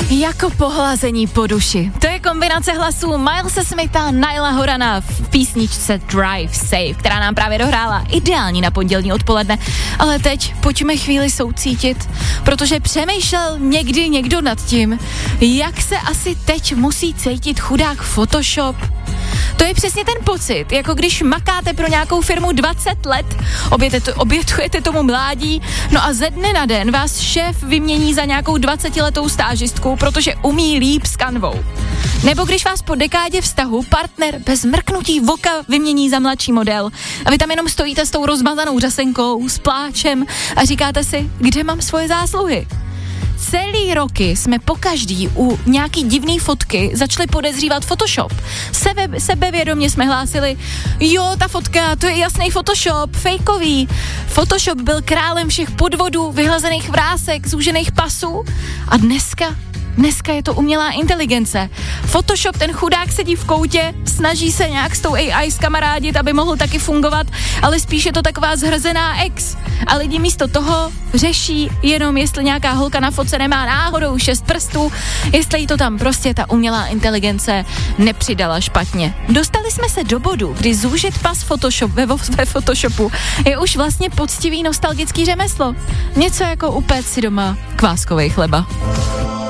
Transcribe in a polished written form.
Jako pohlazení po duši. To je kombinace hlasů Milese Smitha, Nialla Horana v písničce Drive Safe, která nám právě dohrála ideální na pondělní odpoledne. Ale teď pojďme chvíli soucítit, protože přemýšlel někdy někdo nad tím, jak se asi teď musí cítit chudák Photoshop. To je přesně ten pocit, jako když makáte pro nějakou firmu 20 let, obětujete tomu mládí, no a ze dne na den vás šéf vymění za nějakou 20letou stážistku, protože umí líp s kanvou. Nebo když vás po dekádě vztahu partner bez mrknutí voka vymění za mladší model a vy tam jenom stojíte s tou rozmazanou řasenkou, s pláčem a říkáte si, kde mám svoje zásluhy. Celý roky jsme pokaždý u nějaký divný fotky začali podezřívat Photoshop. Sebevědomě jsme hlásili, jo, ta fotka, to je jasný Photoshop, fejkový. Photoshop byl králem všech podvodů, vyhlazených vrásek, zúžených pasů a dneska je to umělá inteligence. Photoshop, ten chudák sedí v koutě, snaží se nějak s tou AI zkamarádit, aby mohl taky fungovat, ale spíš je to taková zhrzená ex. A lidi místo toho řeší jenom, jestli nějaká holka na fotce nemá náhodou 6 prstů, jestli jí to tam prostě ta umělá inteligence nepřidala špatně. Dostali jsme se do bodu, kdy zúžit pas ve Photoshopu je už vlastně poctivý nostalgický řemeslo. Něco jako upéct si doma kváskovej chleba.